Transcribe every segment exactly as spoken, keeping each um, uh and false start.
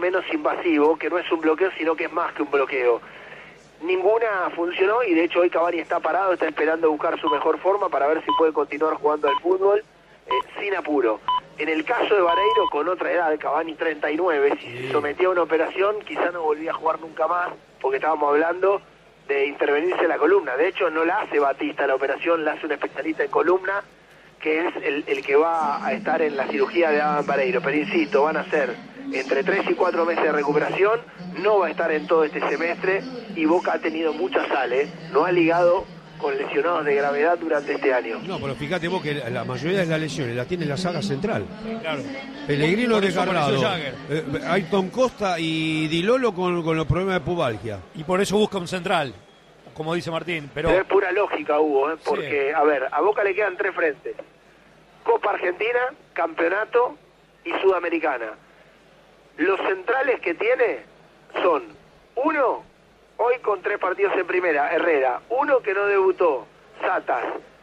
menos invasivo, que no es un bloqueo, sino que es más que un bloqueo. Ninguna funcionó y de hecho hoy Cavani está parado, está esperando buscar su mejor forma para ver si puede continuar jugando al fútbol eh, sin apuro. En el caso de Vareiro, con otra edad, Cavani treinta y nueve, si se sometía a una operación quizá no volvía a jugar nunca más, porque estábamos hablando de intervenirse la columna. De hecho no la hace Batista la operación, la hace un especialista en columna, que es el, el que va a estar en la cirugía de Adán Vareiro. Pero insisto, van a ser entre tres y cuatro meses de recuperación, no va a estar en todo este semestre, y Boca ha tenido mucha sal, ¿eh? No ha ligado con lesionados de gravedad durante este año. No, pero fíjate vos que la mayoría de las lesiones las tiene la saga central. Claro. Pellegrino desgarrado, eh, Ayrton Costa y Di Lolo con, con los problemas de pubalgia. Y por eso busca un central, como dice Martín. Pero, pero es pura lógica, Hugo, ¿eh? Porque, sí. a ver, a Boca le quedan tres frentes: Copa Argentina, Campeonato y Sudamericana. Los centrales que tiene son, uno, hoy con tres partidos en primera, Herrera; uno que no debutó, Satas;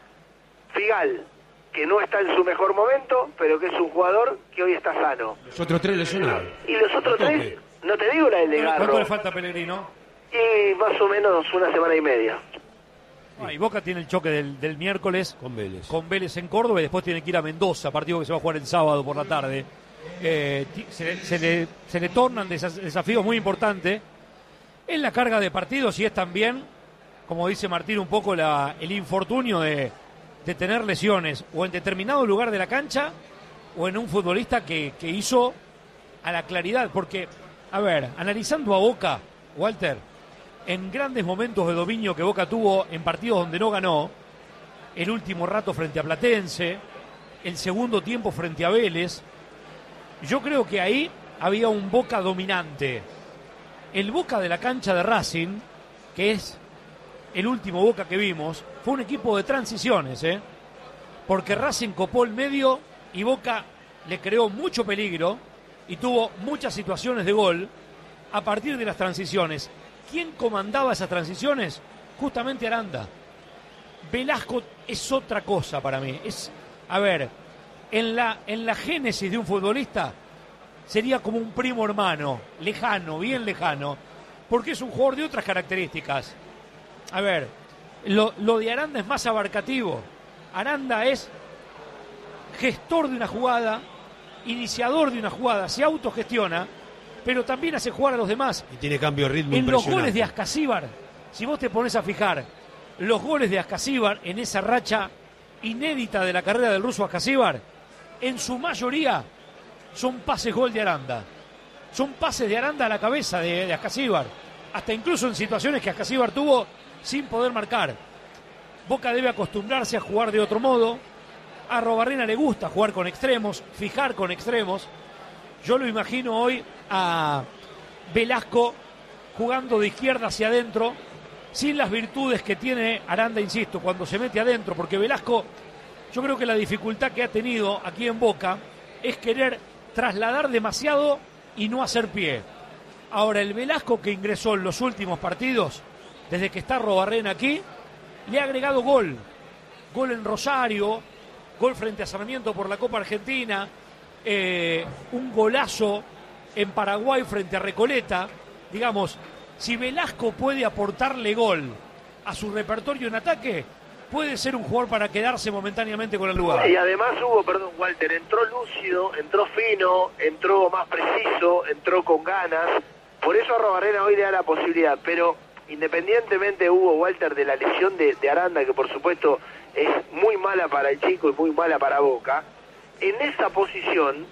Figal, que no está en su mejor momento, pero que es un jugador que hoy está sano. Los otros tres lesionados. Y los otros tres, no te digo la del Desgarro. ¿Cuánto le falta a Pellegrino? Y más o menos una semana y media. Ah, y Boca tiene el choque del, del miércoles con Vélez. con Vélez en Córdoba, y después tiene que ir a Mendoza, partido que se va a jugar el sábado por la tarde. Eh, se, se, le, se le tornan desafíos muy importantes en la carga de partidos, y es también, como dice Martín, un poco la, el infortunio de, de tener lesiones o en determinado lugar de la cancha o en un futbolista que, que hizo a la claridad. Porque, a ver, analizando a Boca, Walter, en grandes momentos de dominio que Boca tuvo en partidos donde no ganó, el último rato frente a Platense, el segundo tiempo frente a Vélez, yo creo que ahí había un Boca dominante. El Boca de la cancha de Racing, que es el último Boca que vimos, fue un equipo de transiciones, ¿eh? Porque Racing copó el medio y Boca le creó mucho peligro y tuvo muchas situaciones de gol a partir de las transiciones. ¿Quién comandaba esas transiciones? Justamente Aranda. Velasco es otra cosa para mí. Es, a ver, en la, en la génesis de un futbolista sería como un primo hermano, lejano, bien lejano, porque es un jugador de otras características. A ver, lo, lo de Aranda es más abarcativo. Aranda es gestor de una jugada, iniciador de una jugada, se autogestiona, pero también hace jugar a los demás. Y tiene cambio de ritmo en impresionante. los goles de Ascasíbar, si vos te pones a fijar, los goles de Ascasíbar en esa racha inédita de la carrera del ruso Ascasíbar, en su mayoría son pases gol de Aranda. Son pases de Aranda a la cabeza de, de Ascasíbar. Hasta incluso en situaciones que Ascasíbar tuvo sin poder marcar. Boca debe acostumbrarse a jugar de otro modo. A Arrobarrena le gusta jugar con extremos, fijar con extremos. Yo lo imagino hoy a Velasco jugando de izquierda hacia adentro, sin las virtudes que tiene Aranda, insisto, cuando se mete adentro, porque Velasco, yo creo que la dificultad que ha tenido aquí en Boca es querer trasladar demasiado y no hacer pie. Ahora, el Velasco que ingresó en los últimos partidos, desde que está Arrobarrena aquí, le ha agregado gol. Gol en Rosario, gol frente a Sarmiento por la Copa Argentina, eh, un golazo en Paraguay frente a Recoleta. Digamos, si Velasco puede aportarle gol a su repertorio en ataque, puede ser un jugador para quedarse momentáneamente con el lugar. Y además hubo, perdón Walter, entró lúcido, entró fino, entró más preciso, entró con ganas. Por eso Arrobarrena hoy le da la posibilidad, pero independientemente, Hugo, Walter, de la lesión de, de Aranda, que por supuesto es muy mala para el chico y muy mala para Boca, en esa posición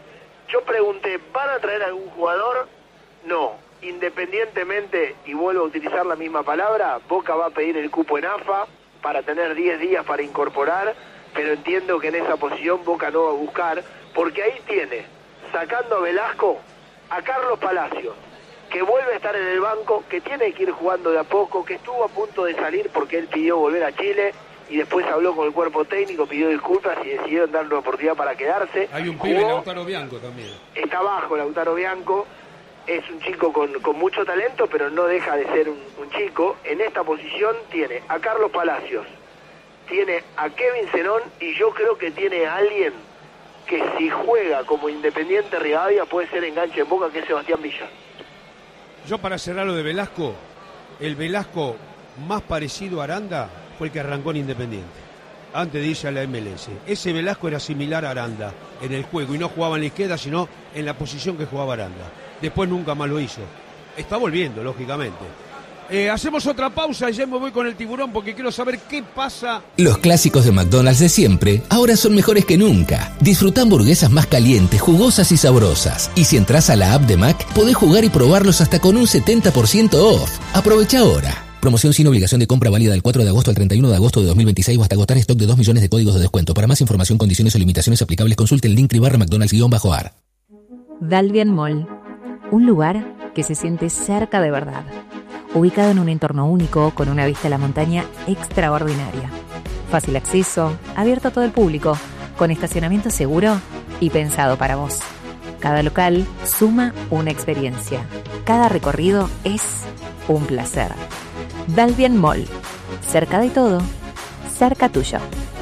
yo pregunté, ¿van a traer algún jugador? No. Independientemente, y vuelvo a utilizar la misma palabra, Boca va a pedir el cupo en A F A para tener diez días para incorporar, pero entiendo que en esa posición Boca no va a buscar, porque ahí tiene, sacando a Velasco, a Carlos Palacios, que vuelve a estar en el banco, que tiene que ir jugando de a poco, que estuvo a punto de salir porque él pidió volver a Chile y después habló con el cuerpo técnico, pidió disculpas y decidieron darle una oportunidad para quedarse. Hay un Jugó, pibe, Lautaro Bianco también. Está bajo Lautaro Bianco, es un chico con, con mucho talento, pero no deja de ser un, un chico. En esta posición tiene a Carlos Palacios, tiene a Kevin Zenón y yo creo que tiene a alguien que si juega como Independiente Rivadavia puede ser enganche en Boca, que es Sebastián Villa. Yo para cerrar lo de Velasco, el Velasco más parecido a Aranda fue el que arrancó en Independiente, antes de irse a la M L S. Ese Velasco era similar a Aranda en el juego y no jugaba en la izquierda, sino en la posición que jugaba Aranda. Después nunca más lo hizo. Está volviendo, lógicamente. Eh, hacemos otra pausa y ya me voy con el Tiburón porque quiero saber qué pasa. Los clásicos de McDonald's de siempre ahora son mejores que nunca. Disfruta hamburguesas más calientes, jugosas y sabrosas. Y si entras a la app de Mac, podés jugar y probarlos hasta con un setenta por ciento off. Aprovecha ahora. Promoción sin obligación de compra válida del cuatro de agosto al treinta y uno de agosto de dos mil veintiséis o hasta agotar stock de dos millones de códigos de descuento. Para más información, condiciones o limitaciones aplicables, consulte el link barra McDonald's-ar. Dalvian Mall. Un lugar que se siente cerca de verdad. Ubicado en un entorno único con una vista a la montaña extraordinaria. Fácil acceso, abierto a todo el público, con estacionamiento seguro y pensado para vos. Cada local suma una experiencia. Cada recorrido es un placer. Dalvian Mall. Cerca de todo, cerca tuyo.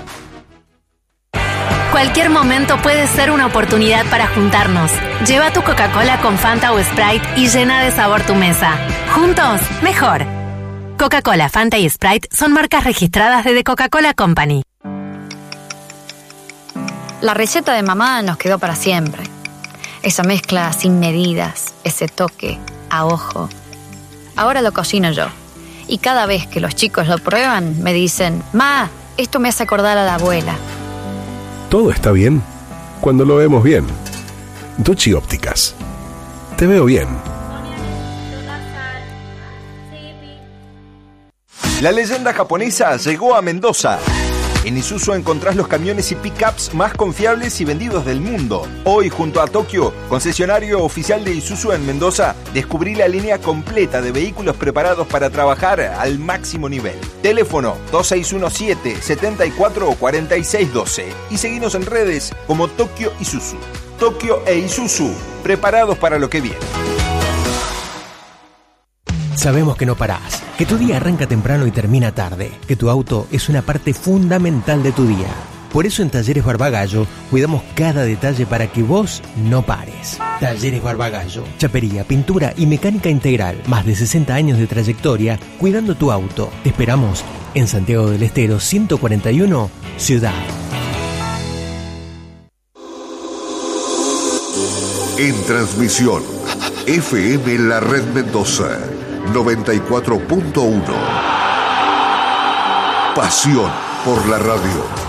Cualquier momento puede ser una oportunidad para juntarnos. Lleva tu Coca-Cola con Fanta o Sprite y llena de sabor tu mesa. Juntos, mejor. Coca-Cola, Fanta y Sprite son marcas registradas de The Coca-Cola Company. La receta de mamá nos quedó para siempre. Esa mezcla sin medidas, ese toque a ojo. Ahora lo cocino yo. Y cada vez que los chicos lo prueban, me dicen, Ma, esto me hace acordar a la abuela. Todo está bien cuando lo vemos bien. Duchi Ópticas. Te veo bien. La leyenda japonesa llegó a Mendoza. En Isuzu encontrás los camiones y pickups más confiables y vendidos del mundo. Hoy, junto a Tokio, concesionario oficial de Isuzu en Mendoza, descubrí la línea completa de vehículos preparados para trabajar al máximo nivel. Teléfono dos seis uno siete, siete cuatro, cuatro seis uno dos y seguinos en redes como Tokio Isuzu. Tokio e Isuzu, preparados para lo que viene. Sabemos que no parás, que tu día arranca temprano y termina tarde, que tu auto es una parte fundamental de tu día. Por eso en Talleres Barbagallo cuidamos cada detalle para que vos no pares. Talleres Barbagallo, chapería, pintura y mecánica integral. Más de sesenta años de trayectoria cuidando tu auto. Te esperamos en Santiago del Estero ciento cuarenta y uno, Ciudad. En transmisión, F M La Red Mendoza, noventa y cuatro punto uno. Pasión por la radio.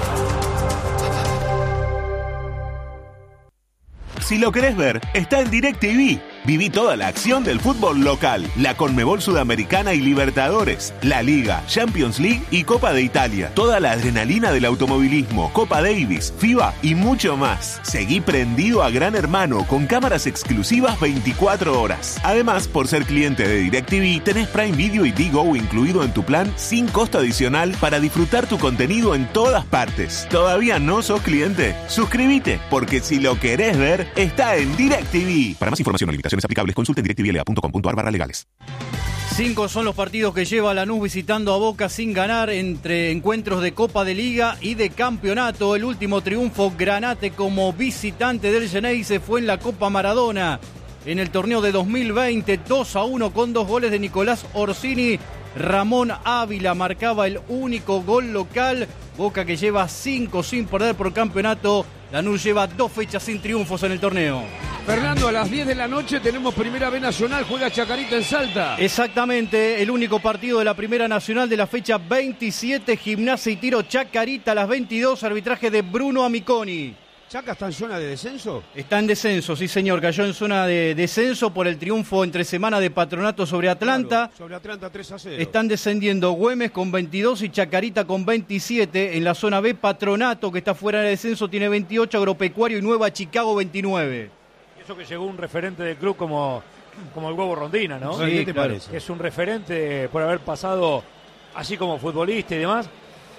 Si lo querés ver, está en DirecTV. Viví toda la acción del fútbol local, la Conmebol Sudamericana y Libertadores, la Liga, Champions League y Copa de Italia. Toda la adrenalina del automovilismo, Copa Davis, FIBA y mucho más. Seguí prendido a Gran Hermano con cámaras exclusivas veinticuatro horas. Además, por ser cliente de DirecTV, tenés Prime Video y Digo incluido en tu plan sin costo adicional para disfrutar tu contenido en todas partes. ¿Todavía no sos cliente? Suscríbete, porque si lo querés ver, está en DirecTV. Para más información o limitaciones aplicables, consulte en directvla punto com punto ar barra legales. Cinco son los partidos que lleva Lanús visitando a Boca sin ganar entre encuentros de Copa de Liga y de Campeonato. El último triunfo Granate como visitante del Xeneize fue en la Copa Maradona en el torneo de dos mil veinte, dos a uno con dos goles de Nicolás Orsini. Ramón Ávila marcaba el único gol local. Boca que lleva cinco sin perder por campeonato. Lanús lleva dos fechas sin triunfos en el torneo. Fernando, a las diez de la noche tenemos Primera B Nacional, juega Chacarita en Salta. Exactamente, el único partido de la Primera Nacional de la fecha veintisiete, Gimnasia y Tiro Chacarita a las veintidós, arbitraje de Bruno Amiconi. ¿Chaca está en zona de descenso? Está en descenso, sí señor, cayó en zona de descenso por el triunfo entre semana de Patronato sobre Atlanta. Claro, sobre Atlanta tres a cero. Están descendiendo Güemes con veintidós y Chacarita con veintisiete. En la zona B, Patronato, que está fuera de descenso, tiene veintiocho, Agropecuario y Nueva Chicago veintinueve. Eso que llegó un referente del club como, como el Huevo Rondina, ¿no? Sí, ¿qué te claro, parece? Es un referente por haber pasado así como futbolista y demás,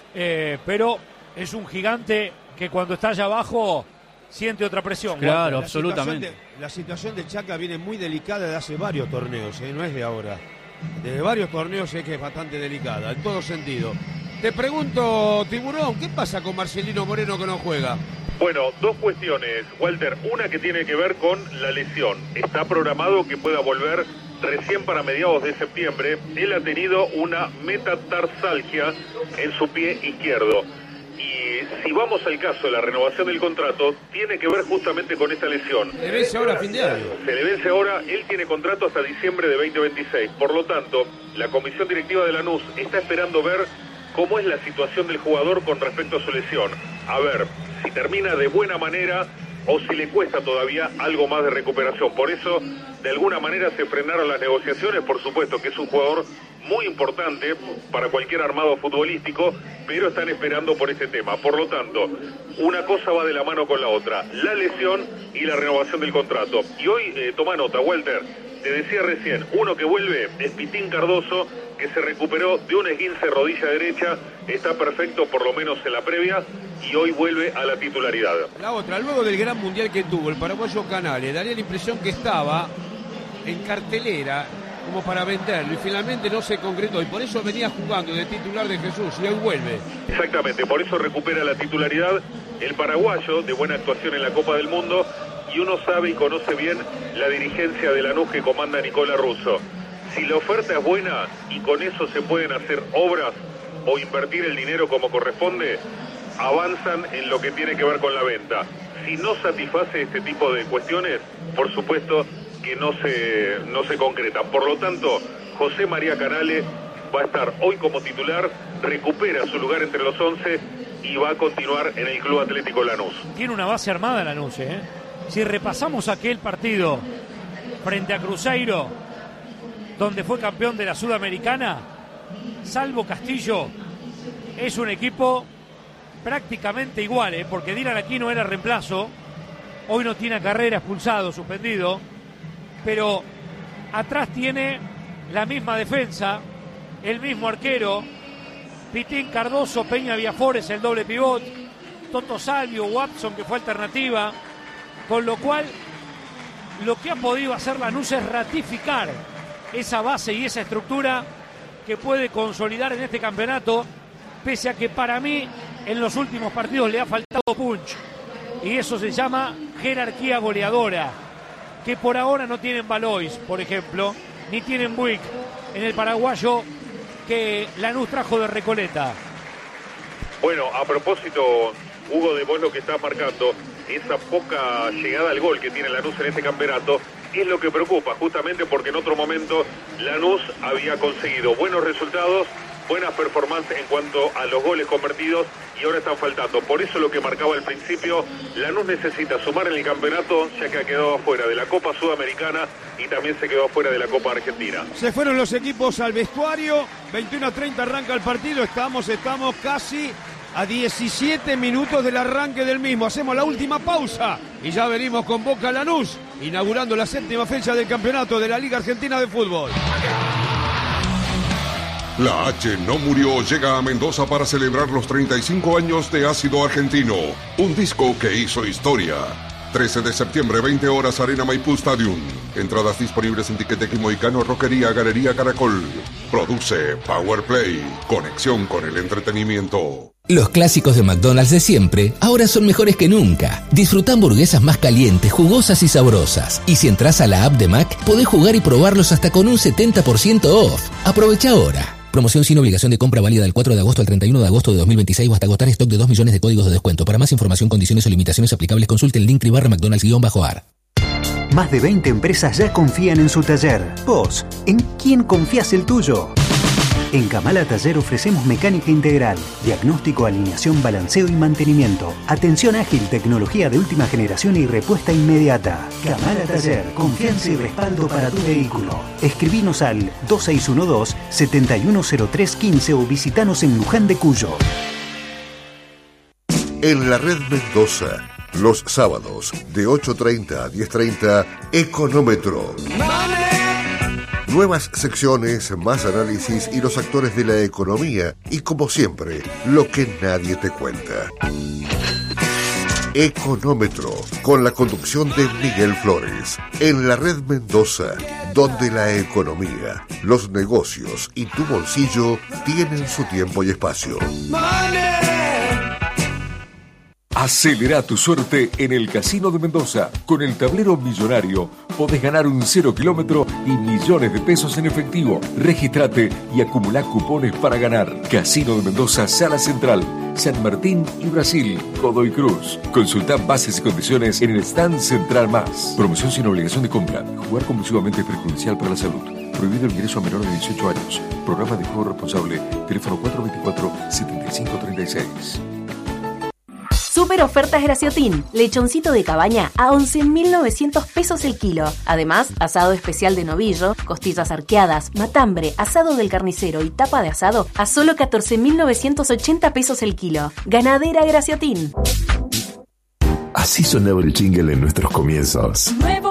eh, pero es un gigante que cuando está allá abajo siente otra presión. Claro, la absolutamente. Situación de, la situación de Chaca viene muy delicada de hace varios torneos, ¿eh? No es de ahora. Desde varios torneos es que es bastante delicada, en todo sentido. Te pregunto, Tiburón, ¿qué pasa con Marcelino Moreno que no juega? Bueno, dos cuestiones, Walter. Una que tiene que ver con la lesión. Está programado que pueda volver recién para mediados de septiembre. Él ha tenido una metatarsalgia en su pie izquierdo. Y si vamos al caso de la renovación del contrato, tiene que ver justamente con esta lesión. Se le vence ahora a fin de año. Se le vence ahora, él tiene contrato hasta diciembre de veinte veintiséis. Por lo tanto, la comisión directiva de Lanús está esperando ver cómo es la situación del jugador con respecto a su lesión. A ver si termina de buena manera o si le cuesta todavía algo más de recuperación. Por eso, de alguna manera se frenaron las negociaciones. Por supuesto que es un jugador muy importante para cualquier armado futbolístico, pero están esperando por este tema. Por lo tanto, una cosa va de la mano con la otra, la lesión y la renovación del contrato. Y hoy, eh, toma nota, Walter, te decía recién, uno que vuelve es Pitín Cardoso, que se recuperó de un esguince de rodilla derecha, está perfecto por lo menos en la previa, y hoy vuelve a la titularidad. La otra, luego del gran mundial que tuvo el paraguayo Canales, daría la impresión que estaba en cartelera como para venderlo, y finalmente no se concretó, y por eso venía jugando de titular de Jesús, y hoy vuelve. Exactamente, por eso recupera la titularidad el paraguayo, de buena actuación en la Copa del Mundo, y uno sabe y conoce bien la dirigencia de Lanús que comanda Nicola Russo. Si la oferta es buena y con eso se pueden hacer obras o invertir el dinero como corresponde, avanzan en lo que tiene que ver con la venta. Si no satisface este tipo de cuestiones, por supuesto que no se, no se concretan. Por lo tanto, José María Canales va a estar hoy como titular, recupera su lugar entre los once y va a continuar en el Club Atlético Lanús. Tiene una base armada Lanús, ¿eh? Si repasamos aquel partido frente a Cruzeiro, donde fue campeón de la Sudamericana, salvo Castillo, es un equipo prácticamente igual, ¿eh? Porque Dylan Aquino era reemplazo, hoy no tiene carrera, expulsado, suspendido, pero atrás tiene la misma defensa, el mismo arquero, Pitín Cardoso, Peña Viafores, el doble pivot, Toto Salvio, Watson, que fue alternativa, con lo cual lo que ha podido hacer Lanús es ratificar esa base y esa estructura que puede consolidar en este campeonato, pese a que para mí en los últimos partidos le ha faltado punch, y eso se llama jerarquía goleadora, que por ahora no tienen Valois, por ejemplo, ni tienen Buick en el paraguayo que Lanús trajo de Recoleta. Bueno, a propósito, Hugo, de vos lo que estás marcando, esa poca llegada al gol que tiene Lanús en este campeonato, es lo que preocupa, justamente porque en otro momento Lanús había conseguido buenos resultados, buenas performances en cuanto a los goles convertidos, y ahora están faltando. Por eso lo que marcaba al principio, Lanús necesita sumar en el campeonato, ya que ha quedado afuera de la Copa Sudamericana y también se quedó afuera de la Copa Argentina. Se fueron los equipos al vestuario, veintiuno a treinta arranca el partido, estamos, estamos casi a diecisiete minutos del arranque del mismo. Hacemos la última pausa y ya venimos con Boca Lanús, inaugurando la séptima fecha del campeonato de la Liga Argentina de Fútbol. La H no murió, llega a Mendoza para celebrar los treinta y cinco años de Ácido Argentino, un disco que hizo historia. trece de septiembre, veinte horas, Arena Maipú Stadium. Entradas disponibles en Tiqueteque Moicano, Roquería, Galería Caracol. Produce Power Play, conexión con el entretenimiento. Los clásicos de McDonald's de siempre ahora son mejores que nunca. Disfruta hamburguesas más calientes, jugosas y sabrosas. Y si entras a la app de Mac, podés jugar y probarlos hasta con un setenta por ciento off. Aprovecha ahora. Promoción sin obligación de compra, válida del cuatro de agosto al treinta y uno de agosto de dos mil veintiséis o hasta agotar stock de dos millones de códigos de descuento. Para más información, condiciones o limitaciones aplicables, consulte el link barra McDonald's-ar. Más de veinte empresas ya confían en su taller. Vos, ¿en quién confías el tuyo? En Kamala Taller ofrecemos mecánica integral, diagnóstico, alineación, balanceo y mantenimiento, atención ágil, tecnología de última generación y repuesta inmediata. Kamala Taller, confianza y respaldo para tu vehículo. Escribinos al dos seis uno dos, siete uno cero tres uno cinco o visitanos en Luján de Cuyo. En la Red Mendoza, los sábados de ocho treinta a diez treinta, Económetro. Nuevas secciones, más análisis y los actores de la economía y, como siempre, lo que nadie te cuenta. Económetro, con la conducción de Miguel Flores, en la Red Mendoza, donde la economía, los negocios y tu bolsillo tienen su tiempo y espacio. Acelera tu suerte en el Casino de Mendoza. Con el tablero millonario podés ganar un cero kilómetro y millones de pesos en efectivo. Regístrate y acumulá cupones para ganar. Casino de Mendoza, Sala Central, San Martín y Brasil, Godoy Cruz. Consulta bases y condiciones en el stand Central Más. Promoción sin obligación de compra. Jugar compulsivamente es perjudicial para la salud. Prohibido el ingreso a menores de dieciocho años. Programa de juego responsable. Teléfono cuatro dos cuatro, siete cinco tres seis. Super ofertas Graciotín. Lechoncito de cabaña a once mil novecientos pesos el kilo. Además, asado especial de novillo, costillas arqueadas, matambre, asado del carnicero y tapa de asado a solo catorce mil novecientos ochenta pesos el kilo. Ganadera Graciotín. Así sonaba el jingle en nuestros comienzos. Nuevo